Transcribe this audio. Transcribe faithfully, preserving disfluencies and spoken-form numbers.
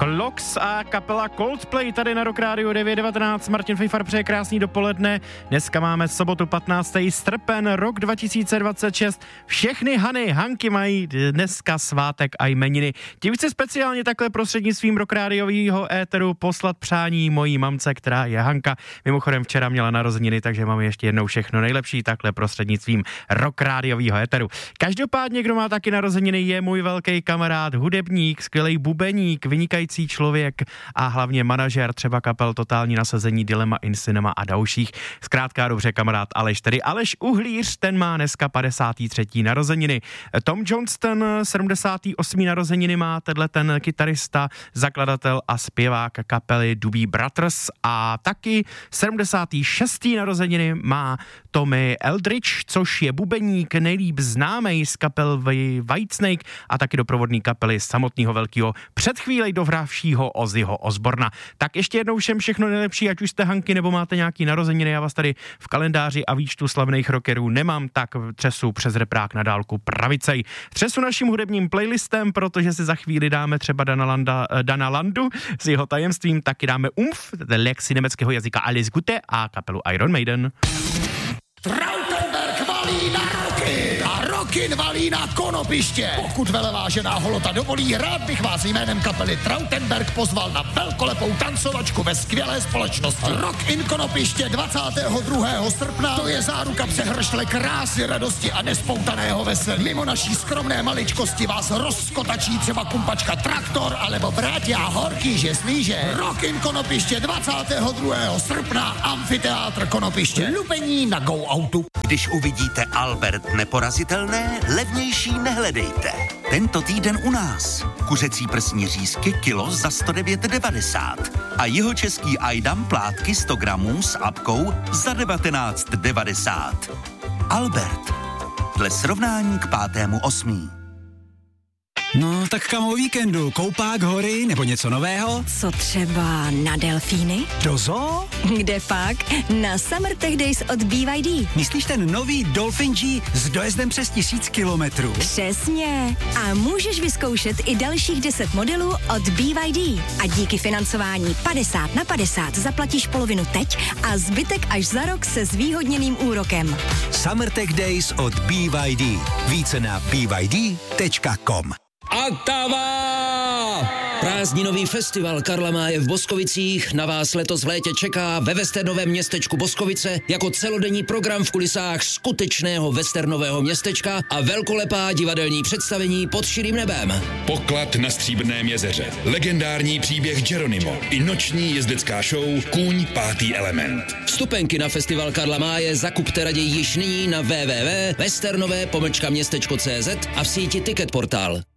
Clocks a kapela Coldplay tady na Rock Radio devět devatenáct. Martin Fejfar přeje krásný dopoledne. Dneska máme sobotu patnáctého srpen, rok dva tisíce dvacet šest. Všechny Hany, Hanky mají dneska svátek a jmeniny. Tím chci speciálně takhle prostřednictvím Rock Radiového éteru poslat přání mojí mamce, která je Hanka. Mimochodem včera měla narozeniny, takže máme ještě jednou všechno nejlepší takhle prostřednictvím Rock Radiového éteru. Každopádně, kdo má taky narozeniny, je můj velký kamarád, hudebník, skvělý bubeník, vynikající člověk a hlavně manažer třeba kapel Totální nasazení, Dilema in Cinema a dalších. Zkrátka dobře kamarád Aleš, tedy Aleš Uhlíř, ten má dneska padesátý třetí narozeniny. Tom Johnston sedmdesátý osmý narozeniny má tenhle ten kytarista, zakladatel a zpěvák kapely Doobie Brothers a taky sedmdesátý šestý narozeniny má Tommy Eldridge, což je bubeník nejlíp známej z kapel Whitesnake a taky doprovodný kapely samotného velkého před chvílí dovravšího Ozzyho Osborna. Tak ještě jednou všem všechno nejlepší, ať už jste Hanky nebo máte nějaký narozeniny, já vás tady v kalendáři a výčtu slavných rockerů nemám, tak třesu přes reprák na dálku pravicej. Třesu naším hudebním playlistem, protože si za chvíli dáme třeba Dana, Landa, Dana Landu s jeho tajemstvím, taky dáme Umf, lekci německého jazyka Alles Gute a kapelu Iron Maiden. Trautenberg valí na roky a Rokin valí na konopiště. Pokud velevážená holota dovolí, rád bych vás jménem kapely Trautenberg pozval na velkolepou tancovačku ve skvělé společnosti. Rock in Konopiště dvacátého druhého srpna, to je záruka přehršle krásy, radosti a nespoutaného veselí. Mimo naší skromné maličkosti vás rozkotačí třeba kumpačka Traktor alebo Brátia Horký, že slíže. Rock in Konopiště dvacátého druhého srpna, amfiteátr Konopiště. Lupení na Go Autu. Když uvidíte Albert neporazitelné, levnější nehledejte. Tento týden u nás. Kuřecí prsní řízky kilo za sto devět devadesát a jihočeský Ajdam plátky sto gramů s apkou za devatenáct devadesát. Albert. Dle srovnání k pátému osmý. No, tak kam o víkendu? Koupák, hory nebo něco nového? Co třeba na delfíny? Do zoo? Kde pak? Na Summer Tech Days od B Y D. Myslíš ten nový Dolphin G s dojezdem přes tisíc kilometrů? Přesně. A můžeš vyzkoušet i dalších deset modelů od B Y D. A díky financování padesát na padesát zaplatíš polovinu teď a zbytek až za rok se zvýhodněným úrokem. Summer Tech Days od B Y D. Více na b y d tečka com. Ottawa! Prázdninový festival Karla Máje v Boskovicích na vás letos v létě čeká ve westernovém městečku Boskovice jako celodenní program v kulisách skutečného westernového městečka a velkolepá divadelní představení pod širým nebem. Poklad na Stříbrném jezeře, legendární příběh Geronimo i noční jezdecká show Kůň pátý element. Vstupenky na festival Karla Máje zakupte raději již nyní na w w w tečka westernové pomlčka městečko tečka cé zet a v síti Ticketportal.